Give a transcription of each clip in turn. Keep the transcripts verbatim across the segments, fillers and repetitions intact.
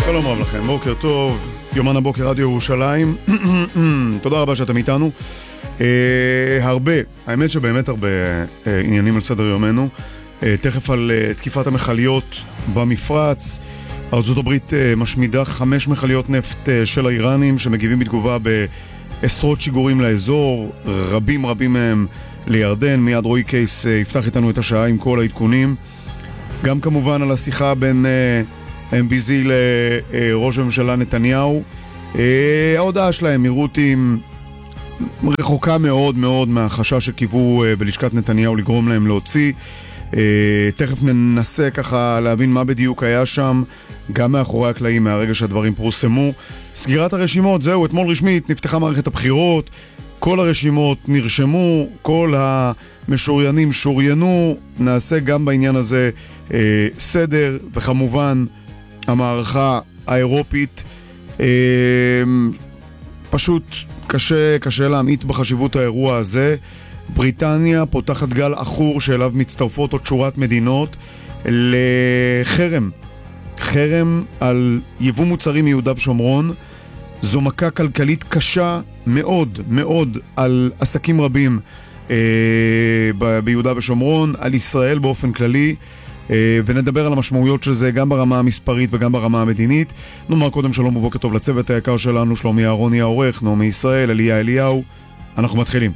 שלום רב לכם, בוקר טוב, יומן הבוקר רדיו ירושלים. תודה רבה שאתם איתנו. אה, הרבה, האמת שבאמת הרבה אה, עניינים על סדר יומנו. אה, תכף על אה, תקיפת המחליות במפרץ. ארצות הברית אה, משמידה חמש מחליות נפט אה, של האיראנים שמגיבים בתגובה בעשרות שיגורים לאזור, רבים רבים מהם לירדן. מיד רועי קייס אה, יפתח איתנו את השעה עם כל העדכונים. גם כמובן על השיחה בין אה, אם בי זי לראש הממשלה נתניהו. ההודעה שלהם מרוטים רחוקה מאוד מאוד מהחשש שקיוו בלשכת נתניהו לגרום להם להוציא. תכף ננסה ככה להבין מה בדיוק היה שם, גם מאחורי הקלעים מהרגע שהדברים פורסמו. סגירת הרשימות, זהו, אתמול רשמית נפתחה מערכת הבחירות, כל הרשימות נרשמו, כל המשוריינים שוריינו. נעשה גם בעניין הזה אה, סדר, וכמובן המערכה האירופית. אה, פשוט קשה, קשה להמעיט בחשיבות האירוע הזה. בריטניה פותחת גל אחור שאליו מצטרפות עוד שורת מדינות לחרם. חרם על יבוא מוצרים מיהודה ושומרון. זו מכה כלכלית קשה מאוד מאוד על עסקים רבים אה, ב- ביהודה ושומרון, על ישראל באופן כללי, אה, ונדבר על המשמעויות של זה גם ברמה המספרית וגם ברמה המדינית. נאמר קודם שלום ובוקר טוב לצוות היקר שלנו, שלומי אהרוני העורך, נעמי ישראל, אליה אליהו. אנחנו מתחילים.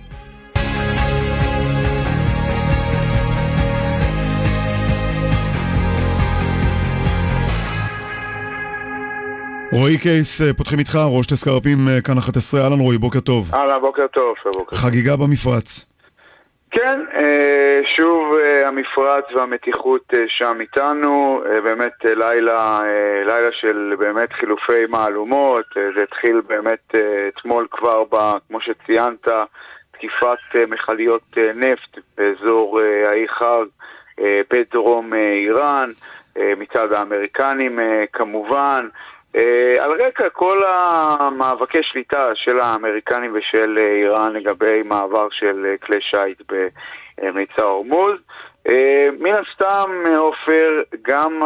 רועי קייס, פותחים איתך, ראש תסקרפים כאן אחת עשרה. אהלן רועי, בוקר טוב. אהלן, בוקר טוב. בוקר. חגיגה במפרץ. כן, שוב המפרץ והמתיחות שם איתנו, באמת לילה, לילה של באמת חילופי מהלומות. זה התחיל באמת אתמול כבר, ב, כמו שציינת, תקיפת מחליות נפט באזור האי חג בדרום איראן, מצד האמריקנים כמובן. Uh, על רקע כל המאבקי שליטה של האמריקנים ושל uh, איראן לגבי מעבר של uh, כלי שייט במיצר הורמוז. Uh, מן הסתם, עופר, גם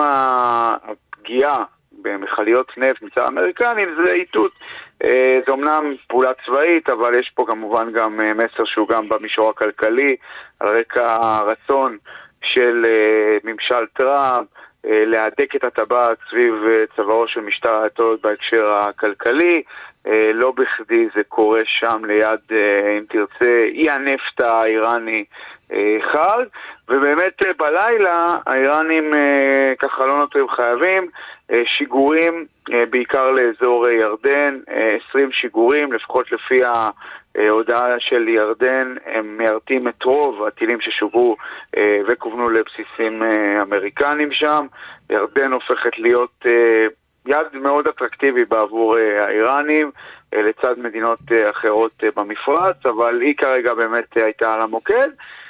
הפגיעה במחליות נפט מצד האמריקנים זה איתות. Uh, זה אומנם פעולה צבאית, אבל יש פה כמובן גם uh, מסר שהוא גם במישור הכלכלי, על רקע הרצון של uh, ממשל טראמפ להדק את הטבעת סביב צווארו של משטר האייתולות בהקשר הכלכלי. לא בכדי זה קורה שם ליד, אם תרצה, אי הנפט האיראני חג, ובאמת בלילה האיראנים ככה לא נותרים חייבים, שיגורים בעיקר לאזור ירדן, עשרים שיגורים, לפחות לפי ההודעה של ירדן, הם מיירטים את רוב הטילים ששוגרו וכוונו לבסיסים אמריקנים שם. ירדן הופכת להיות יד מאוד אטרקטיבי בעבור האיראנים, לצד מדינות אחרות במפרץ, אבל היא כרגע באמת הייתה על המוקד,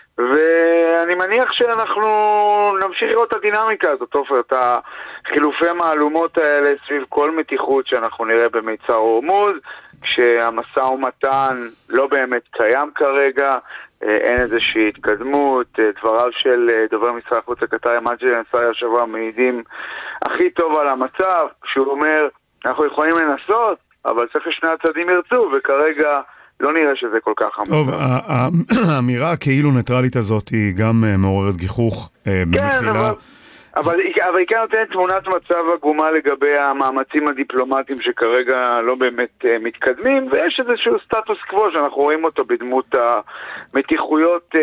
ואני מניח שאנחנו נמשיך לראות את הדינמיקה הזאת, עופר, את החילופי המעלומות האלה סביב כל מתיחות שאנחנו נראה במיצר הורמוז, כשהמשא ומתן לא באמת קיים כרגע, אין איזושהי התקדמות. דבריו של דובר משרד החוץ הקטרי מג'ד אנסארי השבוע מעידים הכי טוב על המצב, כשהוא אומר אנחנו יכולים לנסות, אבל צריך ששני הצדדים ירצו, וכרגע לא נראה שזה כל כך המצב. טוב, האמירה הכאילו ניטרלית הזאת היא גם מעוררת גיחוך במחילה. אבל היא כאן נותנת תמונת מצב עגומה לגבי המאמצים הדיפלומטיים שכרגע לא באמת מתקדמים, ויש איזשהו סטטוס קוו שאנחנו רואים אותו בדמות המתיחויות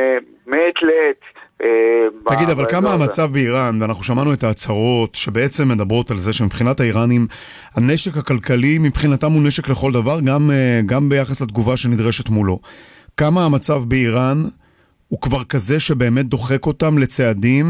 מעת לעת. תגיד, אבל כמה המצב באיראן, ואנחנו שמענו את ההצהרות שבעצם מדברות על זה שמבחינת האיראנים הנשק הכלכלי מבחינתם הוא נשק לכל דבר, גם, גם ביחס לתגובה שנדרשת מולו. כמה המצב באיראן הוא כבר כזה שבאמת דוחק אותם לצעדים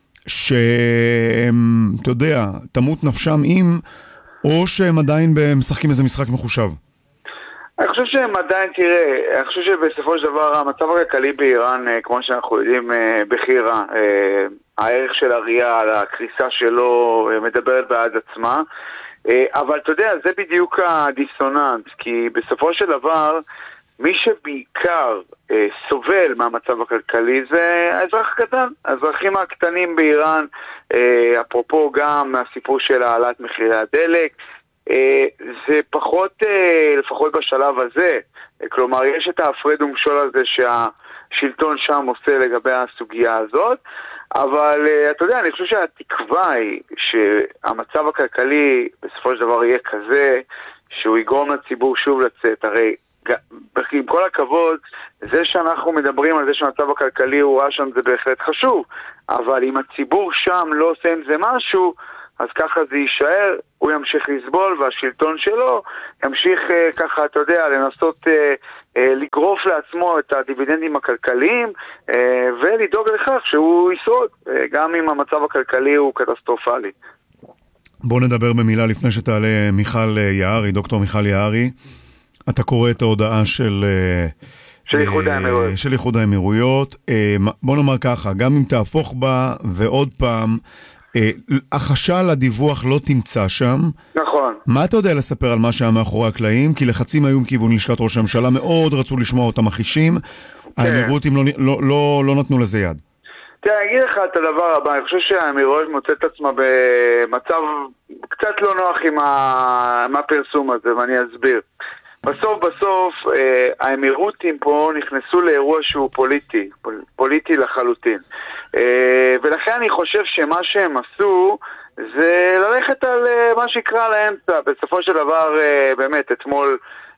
שהם, אתה יודע, תמות נפשם עם, או שהם עדיין משחקים איזה משחק מחושב? אני חושב שהם עדיין, תראה, אני חושב שבסופו של דבר המצב הכלכלי באיראן, כמו שאנחנו יודעים, בחירה, הערך של הריאל, הקריסה שלו מדברת בעד עצמה, אבל אתה יודע, זה בדיוק הדיסוננס, כי בסופו של דבר מי שבעיקר אה, סובל מהמצב הכלכלי זה האזרח הקטן, האזרחים הקטנים באיראן, אה, אפרופו גם מהסיפור של העלאת מחירי הדלק, אה, זה פחות, אה, לפחות בשלב הזה, אה, כלומר יש את ההפרד ומשול הזה שהשלטון שם עושה לגבי הסוגיה הזאת, אבל uh, אתה יודע, אני חושב שהתקווה היא שהמצב הכלכלי בסופו של דבר יהיה כזה שהוא יגרום לציבור שוב לצאת. הרי עם כל הכבוד, זה שאנחנו מדברים על זה שהמצב הכלכלי הוא רע שם זה בהחלט חשוב, אבל אם הציבור שם לא עושה עם זה משהו, אז ככה זה יישאר, הוא ימשיך לסבול והשלטון שלו ימשיך uh, ככה, אתה יודע, לנסות uh, uh, לגרוף לעצמו את הדיבידנדים הכלכליים uh, ולדאוג לכך שהוא ישרוד, uh, גם אם המצב הכלכלי הוא קטסטרופלי. בוא נדבר במילה לפני שתעלה מיכל יערי, דוקטור מיכל יערי. אתה קורא את ההודעה של... של איחוד האמירויות. של איחוד האמירויות. בוא נאמר ככה, גם אם תהפוך בה ועוד פעם, החשה לדיווח לא תמצא שם. נכון. מה אתה יודע לספר על מה שהיה מאחורי הקלעים? כי לחצים היו מכיוון לשכת ראש הממשלה, מאוד רצו לשמוע אותם החישים. האמירויות לא, לא, לא, לא נתנו לזה יד. תראה, אני אגיד לך את הדבר הבא, אני חושב שהאמירויות מוצאת את עצמה במצב קצת לא נוח עם הפרסום הזה, ואני אסביר. בסוף בסוף האמירותים פה נכנסו לאירוע שהוא פוליטי, פוליטי לחלוטין. ולכן אני חושב שמה שהם עשו זה ללכת על מה שיקרא לאמצע. בסופו של דבר באמת אתמול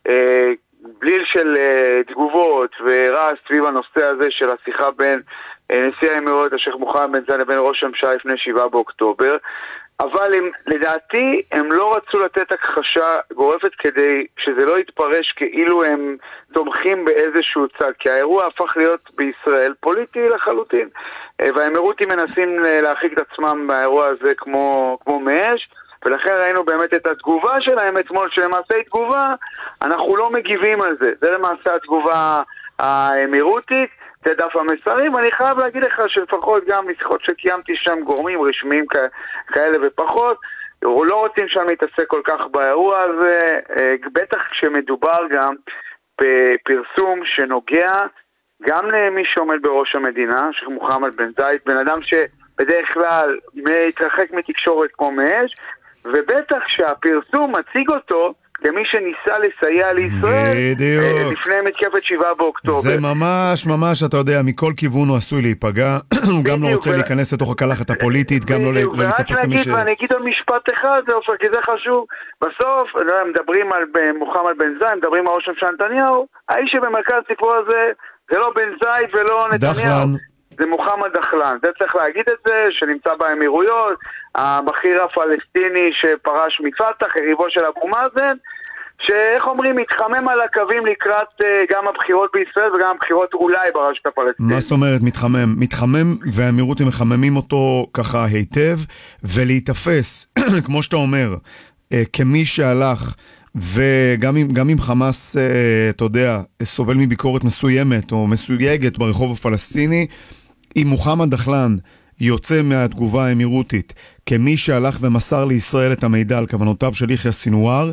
בליל של תגובות ורעש סביב הנושא הזה של השיחה בין נשיא האמירויות השייח מוחמד בן זאייד לבין ראש הממשלה לפני שבעה באוקטובר, אבל הם, לדעתי הם לא רצו לתת הכחשה גורפת כדי שזה לא יתפרש כאילו הם תומכים באיזשהו צד, כי האירוע הפך להיות בישראל פוליטי לחלוטין, והאמירותים מנסים להרחיק את עצמם באירוע הזה כמו, כמו מאש, ולכן ראינו באמת את התגובה שלהם אתמול, שלמעשה היא תגובה, אנחנו לא מגיבים על זה, זה למעשה התגובה האמירותית, זה דף המסרים. אני חייב להגיד לך שלפחות גם משיחות שקיימתי שם גורמים רשמיים כאלה ופחות, לא רוצים שם להתעסק כל כך באירוע הזה, בטח כשמדובר גם בפרסום שנוגע גם למי שעומד בראש המדינה, שייח מוחמד בן זאייד, בן אדם שבדרך כלל מתרחק מתקשורת כמו מאש, ובטח שהפרסום מציג אותו כמי שניסה לסייע לישראל בדיוק. לפני מתקפת שבעה באוקטובר. זה ממש ממש, אתה יודע, מכל כיוון הוא עשוי להיפגע, הוא גם לא רוצה ו... להיכנס לתוך הקלחת הפוליטית, גם לא להתפס למי ש... ואני אגיד עוד משפט אחד, זה אופר, כי זה חשוב. בסוף, לא, מדברים על מוחמד בן זאייד, מדברים על ראש הממשלה נתניהו, האיש שבמרכז הסיפור הזה, זה לא בן זאייד ולא נתניהו. דחלן. זה מוחמד דחלן, זה צריך להגיד את זה, שנמצא באמירויות, הבכיר הפלסטיני שפרש מפתח, יריבו של אבו מאזן, שאיך אומרים, מתחמם על הקווים לקראת גם הבחירות בישראל וגם הבחירות אולי ברשת הפלסטינית. מה זאת אומרת מתחמם? מתחמם והאמירותים מחממים אותו ככה היטב, ולהתאפס, כמו שאתה אומר, כמי שהלך, וגם אם, גם אם חמאס, אתה יודע, סובל מביקורת מסוימת או מסויגת ברחוב הפלסטיני, אם מוחמד דחלן יוצא מהתגובה האמירותית כמי שהלך ומסר לישראל את המידע על כוונותיו של יחיא סינואר,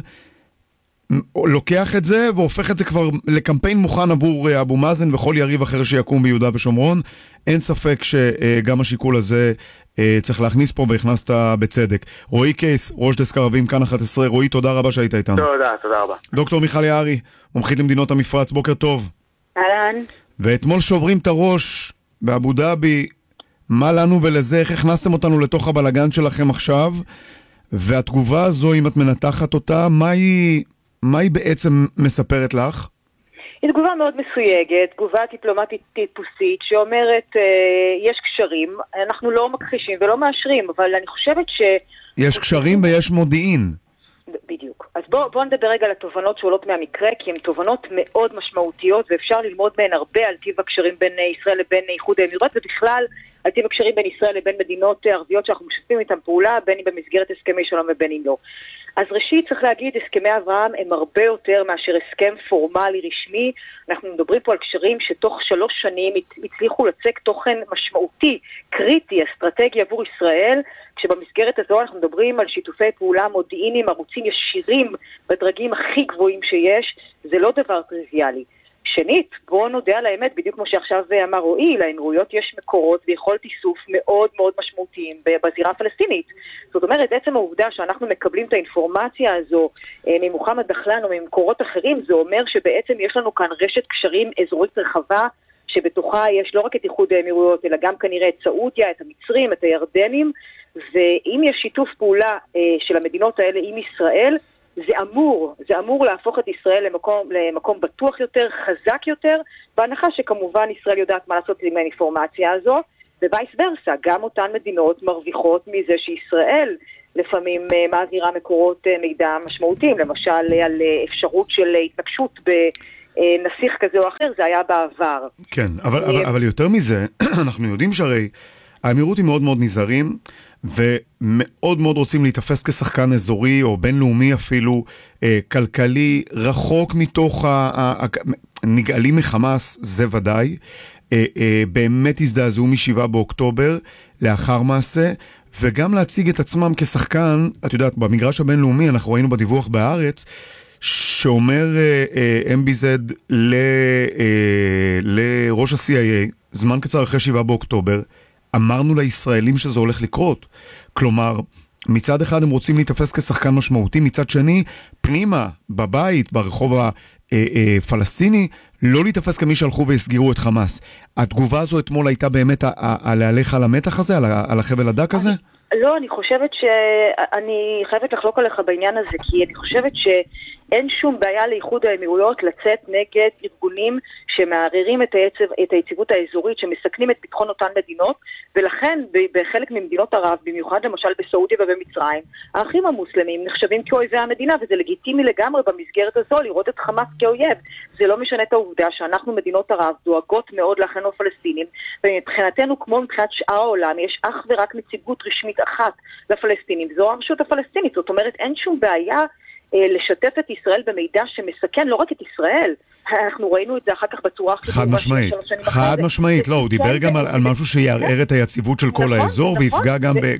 לוקח את זה והופך את זה כבר לקמפיין מוכן עבור אבו מאזן וכל יריב אחר שיקום ביהודה ושומרון. אין ספק שגם השיקול הזה צריך להכניס פה, והכנסת בצדק. רועי קייס, ראש דסק ערבים, כאן אחת עשרה. רועי, תודה רבה שהיית איתנו. תודה, תודה רבה. דוקטור מיכל יערי, מומחית למדינות המפרץ, בוקר טוב. אהלן. ואתמול שוברים את הראש באבו דאבי, מה לנו ולזה, איך הכנסתם אותנו לתוך הבלגן שלכם עכשיו, והתגובה הזו, אם את מנתחת אותה, מה היא, מה היא בעצם מספרת לך? היא תגובה מאוד מסויגת, תגובה דיפלומטית טיפוסית, שאומרת, אה, יש קשרים, אנחנו לא מכחישים ולא מאשרים, אבל אני חושבת ש... יש קשרים ויש מודיעין. בדיוק. אז בוא, בוא נדבר רגע על התובנות שעולות מהמקרה, כי הן תובנות מאוד משמעותיות, ואפשר ללמוד מהן הרבה על טיב הקשרים בין ישראל לבין איחוד האמירויות, ובכלל על טיב הקשרים בין ישראל לבין מדינות ערביות שאנחנו משתפים איתן פעולה, בין אם במסגרת הסכמי שלום ובין אם לא. אז ראשית צריך להגיד, הסכמי אברהם הם הרבה יותר מאשר הסכם פורמלי רשמי. אנחנו מדברים פה על קשרים שתוך שלוש שנים הצליחו לצק תוכן משמעותי, קריטי, אסטרטגי עבור ישראל, כשבמסגרת הזו אנחנו מדברים על שיתופי פעולה מודיעיניים, ערוצים ישירים בדרגים הכי גבוהים שיש. זה לא דבר טריוויאלי. שנית, בואו נודה על האמת, בדיוק כמו שעכשיו אמר רועי, לאמירויות יש מקורות ויכולת איסוף מאוד מאוד משמעותיים בזירה הפלסטינית. זאת אומרת, בעצם העובדה שאנחנו מקבלים את האינפורמציה הזו ממוחמד דחלן או ממקורות אחרים, זה אומר שבעצם יש לנו כאן רשת קשרים אזורית רחבה, שבתוכה יש לא רק את איחוד האמירויות, אלא גם כנראה את סעודיה, את המצרים, את הירדנים, ואם יש שיתוף פעולה של המדינות האלה עם ישראל, זה אמור, זה אמור להפוך את ישראל למקום, למקום בטוח יותר, חזק יותר, בהנחה שכמובן ישראל יודעת מה לעשות עם האינפורמציה הזו, ובייס ורסה, גם אותן מדינות מרוויחות מזה שישראל לפעמים מעבירה מקורות מידע משמעותיים, למשל על אפשרות של התנגשות בנסיך כזה או אחר, זה היה בעבר. כן, אבל, אבל, אבל יותר מזה, אנחנו יודעים שהרי האמירות היא מאוד מאוד נזהרים, ומאוד מאוד רוצים להתאפס כשחקן אזורי או בינלאומי אפילו, אה, כלכלי, רחוק מתוך הנגאלים מחמאס, זה ודאי. אה, אה, באמת הזדעזעו משבעה באוקטובר לאחר מעשה, וגם להציג את עצמם כשחקן, את יודעת, במגרש הבינלאומי אנחנו ראינו בדיווח בארץ, שאומר אם בי זד ל, אה, לראש ה-סי איי איי, זמן קצר אחרי שבעה באוקטובר, אמרנו לישראלים שזה הולך לקרות. כלומר, מצד אחד הם רוצים להתאפס כשחקן משמעותי, מצד שני, פנימה, בבית, ברחוב הפלסטיני, לא להתאפס כמי שהלכו והסגירו את חמאס. התגובה הזו אתמול הייתה באמת להלך על המתח הזה, על החבל הדק הזה? לא, אני חושבת שאני חייבת לחלוק עליך בעניין הזה, כי אני חושבת שאין שום בעיה לאיחוד האמירויות לצאת נגד ארגונים שמערערים את, היצב, את היציבות האזורית, שמסכנים את ביטחון אותן מדינות, ולכן בחלק ממדינות ערב, במיוחד למשל בסעודיה ובמצרים, האחים המוסלמים נחשבים כאויבי המדינה, וזה לגיטימי לגמרי במסגרת הזו לראות את חמאס כאויב. זה לא משנה את העובדה שאנחנו מדינות ערב דואגות מאוד לאחינו הפלסטינים, ומבחינתנו כמו מבחינת שאר העולם יש אך ורק נציגות רשמית אחת לפלסטינים, זו הרשות הפלסטינית. זאת אומרת, אין שום בעיה אה, לשתף את ישראל במידע שמסכן לא רק את ישראל, אנחנו ראינו את זה אחר כך בצורה הכי חד משמעית, חד משמעית, לא, הוא דיבר גם על משהו שיערער את היציבות של כל האזור, ויפגע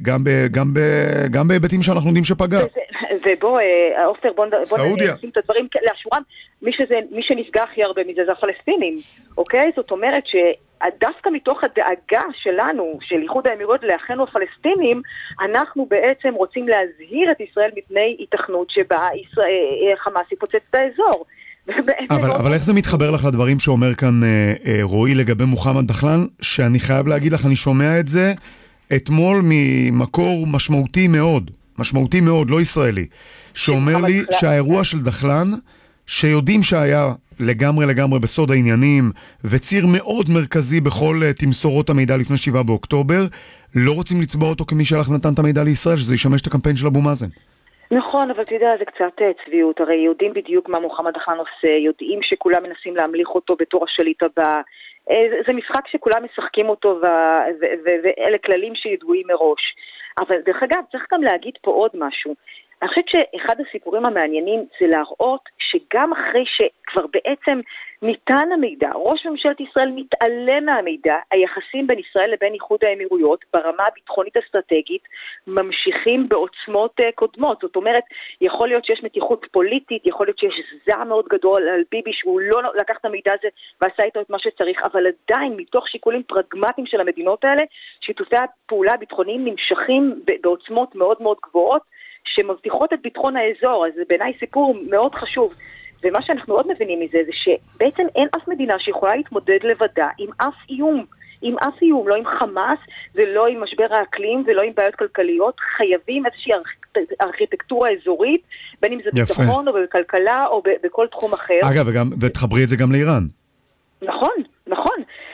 גם בהיבטים שאנחנו יודעים שפגע. ובוא, אופטר, בוא נשים את הדברים לאשורם, מי שנפגע הכי הרבה מזה זה הפלסטינים, אוקיי? זאת אומרת שדווקא מתוך הדאגה שלנו, של איחוד האמירויות לאחינו הפלסטינים, אנחנו בעצם רוצים להזהיר את ישראל מפני התכנות שבה חמאס יפוצץ את האזור. אבל, אבל איך זה מתחבר לך לדברים שאומר כאן אה, אה, רועי לגבי מוחמד דחלן, שאני חייב להגיד לך, אני שומע את זה אתמול ממקור משמעותי מאוד, משמעותי מאוד, לא ישראלי, שאומר לי שהאירוע של דחלן, שיודעים שהיה לגמרי לגמרי בסוד העניינים, וציר מאוד מרכזי בכל uh, תמסורות המידע לפני שבעה באוקטובר, לא רוצים לצבוע אותו כמי שהלך נתן את המידע לישראל, שזה ישמש את הקמפיין של אבו מאזן. נכון, אבל אתה יודע, זה קצת צביעות, הרי יודעים בדיוק מה מוחמד דחלן עושה, יודעים שכולם מנסים להמליך אותו בתור השליט הבא, זה משחק שכולם משחקים אותו, ואלה כללים שידועים מראש. אבל דרך אגב, צריך גם להגיד פה עוד משהו. אני חושבת שאחד הסיפורים המעניינים זה להראות שגם אחרי שכבר בעצם ניתן המידע, ראש ממשלת ישראל מתעלם מהמידע, היחסים בין ישראל לבין איחוד האמירויות ברמה הביטחונית אסטרטגית ממשיכים בעוצמות קודמות. זאת אומרת, יכול להיות שיש מתיחות פוליטית, יכול להיות שיש זעם מאוד גדול על ביבי שהוא לא לקח את המידע הזה ועשה איתו את מה שצריך, אבל עדיין מתוך שיקולים פרגמטיים של המדינות האלה, שיתופי הפעולה הביטחוניים נמשכים בעוצמות מאוד מאוד גבוהות, שמבטיחות את ביטחון האזור. אז זה בעיניי סיפור מאוד חשוב. ומה שאנחנו עוד מבינים מזה זה שבעצם אין אף מדינה שיכולה להתמודד לבדה עם אף איום, עם אף איום, לא עם חמאס ולא עם משבר האקלים ולא עם בעיות כלכליות. חייבים איזושהי ארכיטקטורה אזורית, בין אם זה ביטחון או בכלכלה או בכל תחום אחר. אגב, וגם, ותחברי את זה גם לאיראן. נכון, נכון.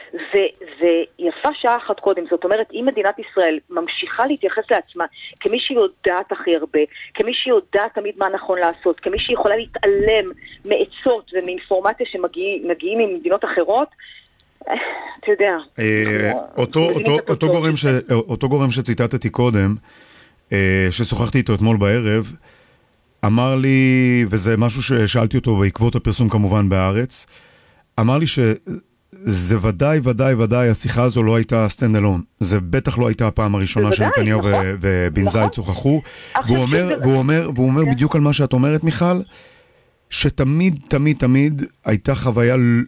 ויפה שעה אחת קודם. זאת אומרת, אם מדינת ישראל ממשיכה להתייחס לעצמה כמי שיודעת הכי הרבה, כמי שיודעת תמיד מה נכון לעשות, כמי שיכולה להתעלם מעצות ומאינפורמציה שמגיעים ממדינות אחרות, אתה יודע. אותו גורם שציטטתי קודם, ששוחחתי איתו אתמול בערב, אמר לי, וזה משהו ששאלתי אותו בעקבות הפרסום כמובן בארץ, אמר לי ש... זה ודאי, ודאי, ודאי, השיחה הזו לא הייתה סטנד אלון. זה בטח לא הייתה הפעם הראשונה שנתניהו ובן זייד שוחחו. והוא אומר בדיוק על מה שאת אומרת, מיכל, שתמיד, תמיד, תמיד הייתה חוויה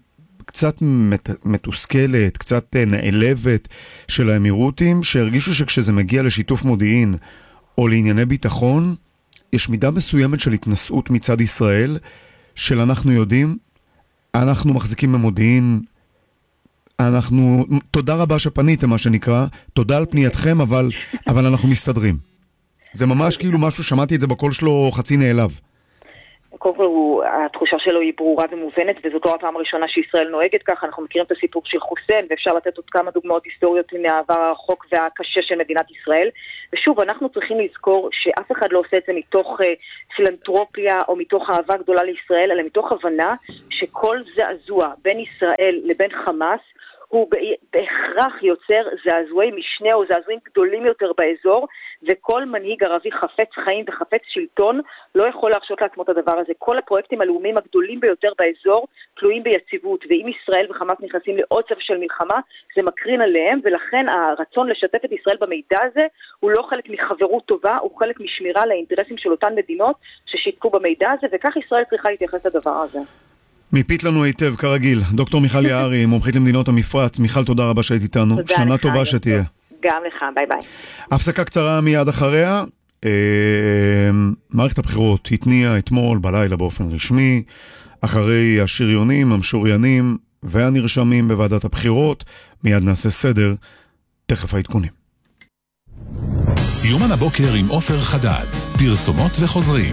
קצת מתוסכלת, קצת נעלבת של האמירותים, שהרגישו שכשזה מגיע לשיתוף מודיעין או לענייני ביטחון, יש מידה מסוימת של התנסות מצד ישראל, של אנחנו יודעים, אנחנו מחזיקים במודיעין, אנחנו, תודה רבה שפניתם מה שנקרא, תודה על פנייתכם, אבל, אבל אנחנו מסתדרים. זה ממש כאילו משהו, שמעתי את זה בקול שלו חצי נעלב. קודם כל, התחושה שלו היא ברורה ומובנת, וזאת לא הפעם הראשונה שישראל נוהגת ככה. אנחנו מכירים את הסיפור של חוסיין, ואפשר לתת עוד כמה דוגמאות היסטוריות מהעבר הרחוק והקשה של מדינת ישראל. ושוב, אנחנו צריכים לזכור שאף אחד לא עושה את זה מתוך פילנטרופיה או מתוך אהבה גדולה לישראל, אלא מתוך הבנה שכל זעזוע בין ישראל לבין חמאס הוא בהכרח יוצר זעזועי משנה או זעזועים גדולים יותר באזור, וכל מנהיג ערבי חפץ חיים וחפץ שלטון לא יכול להרשות לעצמו את הדבר הזה. כל הפרויקטים הלאומיים הגדולים ביותר באזור תלויים ביציבות, ואם ישראל וחמאס נכנסים לעוד צו של מלחמה, זה מקרין עליהם, ולכן הרצון לשתף את ישראל במידע הזה הוא לא חלק מחברות טובה, הוא חלק משמירה לאינטרסים של אותן מדינות ששיתפו במידע הזה, וכך ישראל צריכה להתייחס לדבר הזה. מיפית לנו היטב, כרגיל. דוקטור מיכל יערי, מומחית למדינות המפרץ. מיכל, תודה רבה שהיית איתנו. שנה לך, טובה שתהיה. גם לך, ביי ביי. הפסקה קצרה מיד אחריה. אה, מערכת הבחירות התניעה אתמול בלילה באופן רשמי, אחרי השריונים, המשוריינים והנרשמים בוועדת הבחירות. מיד נעשה סדר, תכף העדכונים. יומן הבוקר עם עופר חדד, פרסומות וחוזרים.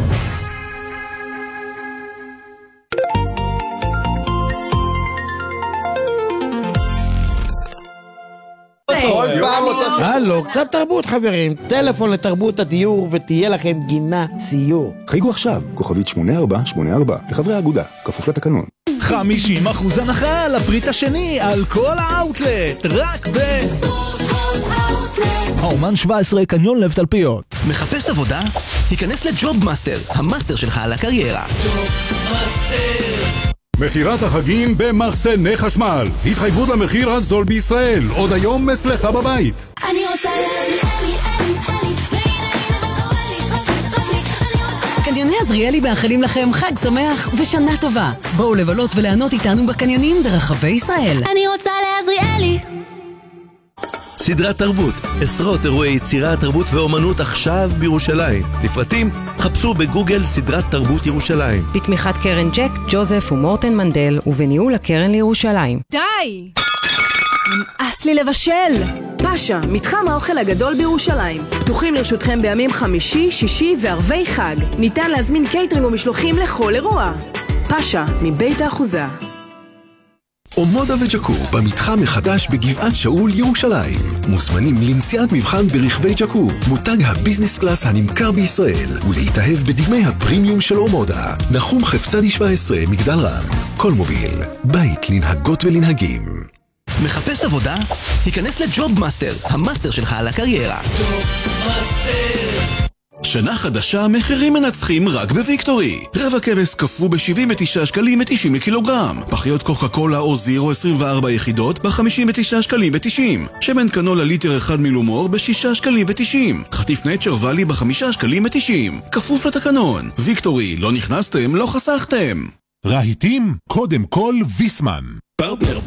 כל פעם אותו... הלו, קצת תרבות חברים, טלפון לתרבות הדיור ותהיה לכם גינה ציור. חייגו עכשיו, כוכבית שמונה ארבע שמונה ארבע, לחברי האגודה, כפוף לתקנון. חמישים אחוז הנחה על הפריט השני, על כל האוטלט, רק ב... האומן שבע עשרה, קניון לב תלפיות. מחפש עבודה? היכנס לג'וב מאסטר, המאסטר שלך על הקריירה. ג'וב מאסטר. מחירת החגים במחסני חשמל. התחייבות למחיר הזול בישראל. עוד היום אצלך בבית. אני רוצה להביא אלי, אלי, אלי, והנה הנה זה קורה לי, רק לי, רק לי, אני רוצה... קניוני עזריאלי מאחלים לכם חג שמח ושנה טובה. בואו לבלות וליהנות איתנו בקניונים ברחבי ישראל. אני רוצה לעזריאלי. סדרת תרבות, עשרות אירועי יצירה, תרבות ואומנות עכשיו בירושלים. לפרטים, חפשו בגוגל סדרת תרבות ירושלים. בתמיכת קרן ג'ק, ג'וזף ומורטן מנדל, ובניהול הקרן לירושלים. די! נמאס לי לבשל! פאשה, מתחם האוכל הגדול בירושלים. פתוחים לרשותכם בימים חמישי, שישי וערבי חג. ניתן להזמין קייטרינג ומשלוחים לכל אירוע. פאשה, מבית האחוזה. אומודה וג'קו במתחם מחדש בגבעת שאול ירושלים. מוזמנים לנסיעת מבחן ברכבי ג'קו, מותג הביזנס קלאס הנמכר בישראל, ולהתאהב בדגמי הפרימיום של אומודה. נחום חפצדי שבע עשרה, מגדל רם. כל מוביל, בית לנהגות ולנהגים. מחפש עבודה? היכנס לג'וב מאסטר, המאסטר שלך על הקריירה. ג'וב מאסטר. שנה חדשה, מחירים מנצחים רק בוויקטורי. רבע כבש קפוא ב-שבעים ותשעה שקלים ו-תשעים לקילוגרם. פחיות קוקה קולה או זירו עשרים וארבע יחידות ב-חמישים ותשעה שקלים ו-תשעים. שמן קנולה ליטר אחד מילומור ב-שישה שקלים ו-תשעים. חטיף נצ'ר ואלי ב-חמישה שקלים ו-תשעים. כפוף לתקנון. ויקטורי, לא נכנסתם, לא חסכתם. רהיטים, קודם כל ויסמן. פרטנר